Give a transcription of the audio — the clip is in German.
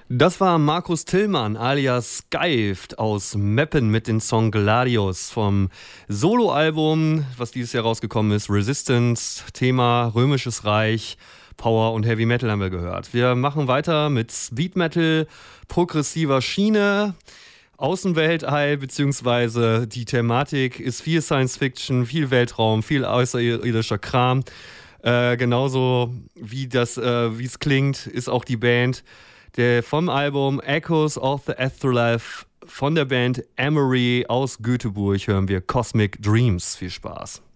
Das war Markus Tillmann alias Skeift aus Meppen mit dem Song Gladius vom Soloalbum, was dieses Jahr rausgekommen ist, Resistance, Thema Römisches Reich, Power und Heavy Metal haben wir gehört. Wir machen weiter mit Speed Metal, progressiver Schiene, Außenweltall, beziehungsweise die Thematik ist viel Science Fiction, viel Weltraum, viel außerirdischer Kram. Genauso wie es klingt, ist auch die Band. Vom Album Echoes of the Afterlife von der Band Emery aus Göteborg hören wir Cosmic Dreams. Viel Spaß.